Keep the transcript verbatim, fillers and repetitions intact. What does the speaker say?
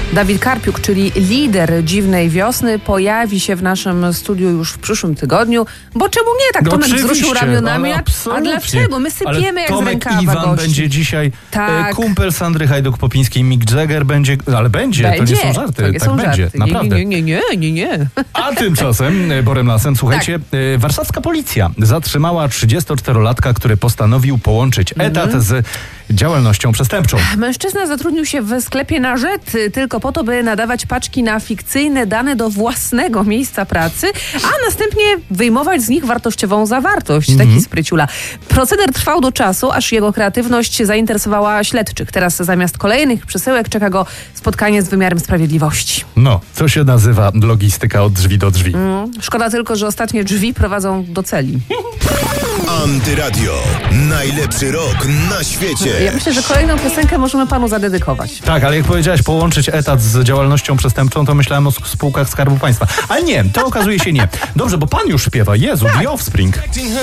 Dawid Karpiuk, czyli lider Dziwnej Wiosny, pojawi się w naszym studiu już w przyszłym tygodniu, bo czemu nie? Tak No Tomek wzruszył ramionami. A, a dlaczego? My sypiemy ale jak Tomek z rękawa Iwan gości. będzie dzisiaj, tak. e, kumpel Sandry Hajduk-Popińskiej, Mick Jagger będzie, ale będzie, będzie. To nie są żarty, to nie tak są będzie, żarty. naprawdę. Nie, nie, nie, nie, nie. A tymczasem, Borem Lasem, słuchajcie, tak. e, warszawska policja zatrzymała trzydziestoczterolatka, który postanowił połączyć etat mm. z działalnością przestępczą. Mężczyzna zatrudnił się w sklepie na Rzet tylko po to, by nadawać paczki na fikcyjne dane do własnego miejsca pracy, a następnie wyjmować z nich wartościową zawartość. Mm-hmm. Taki spryciula. Proceder trwał do czasu, aż jego kreatywność zainteresowała śledczych. Teraz zamiast kolejnych przesyłek czeka go spotkanie z wymiarem sprawiedliwości. No, to się nazywa logistyka od drzwi do drzwi. Mm, szkoda tylko, że ostatnie drzwi prowadzą do celi. Antyradio. Najlepszy rok na świecie. Ja myślę, że kolejną piosenkę możemy panu zadedykować. Tak, ale jak powiedziałaś połączyć etat z działalnością przestępczą, to myślałem o spółkach Skarbu Państwa. Ale nie, to okazuje się nie. Dobrze, bo pan już śpiewa. Jezu, tak. The Offspring.